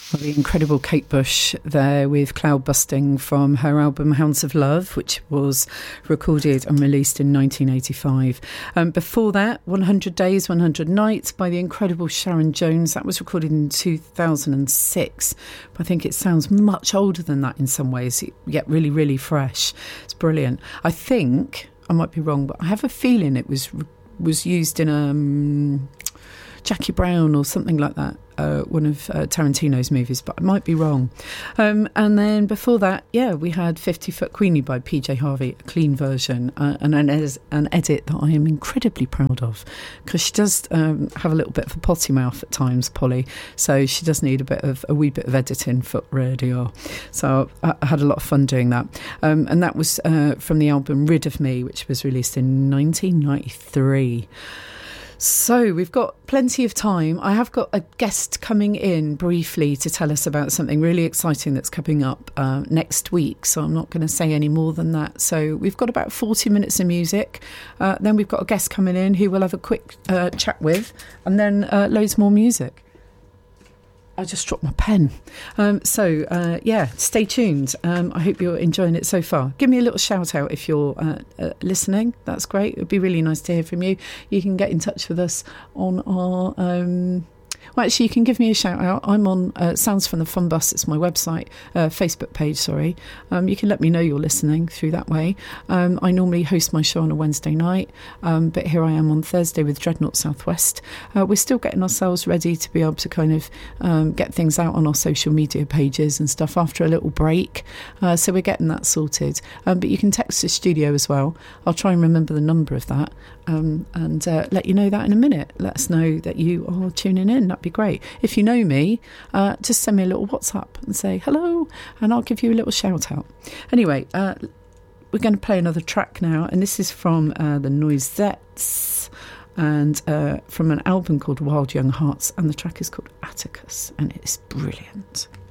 Well, the incredible Kate Bush there with Cloud Busting from her album Hounds of Love, which was recorded and released in 1985. Before that, 100 Days, 100 Nights by the incredible Sharon Jones. That was recorded in 2006. But I think it sounds much older than that in some ways, yet really, really fresh. It's brilliant. I think, I might be wrong, but I have a feeling it was used in Jackie Brown or something like that. One of Tarantino's movies, but I might be wrong. And then before that, we had 50 Foot Queenie by PJ Harvey, a clean version, and an edit that I am incredibly proud of, because she does have a little bit of a potty mouth at times, Polly, so she does need a wee bit of editing for radio. So I had a lot of fun doing that. And that was from the album Rid of Me, which was released in 1993. So we've got plenty of time. I have got a guest coming in briefly to tell us about something really exciting that's coming up next week, so I'm not going to say any more than that. So we've got about 40 minutes of music, then we've got a guest coming in who we'll have a quick chat with, and then loads more music. I just dropped my pen. Stay tuned. I hope you're enjoying it so far. Give me a little shout out if you're listening. That's great. It would be really nice to hear from you. You can get in touch with us on our... you can give me a shout out. I'm on Sounds from the Fun Bus. It's my website, Facebook page, sorry. You can let me know you're listening through that way. I normally host my show on a Wednesday night, but here I am on Thursday with Dreadnought Southwest. We're still getting ourselves ready to be able to kind of get things out on our social media pages and stuff after a little break. So we're getting that sorted. But you can text the studio as well. I'll try and remember the number of that and let you know that in a minute. Let us know that you are tuning in. That'd be great. If you know me, just send me a little WhatsApp and say hello, and I'll give you a little shout out. Anyway, we're going to play another track now, and this is from the Noisettes, and from an album called Wild Young Hearts, and the track is called Atticus, and it's brilliant.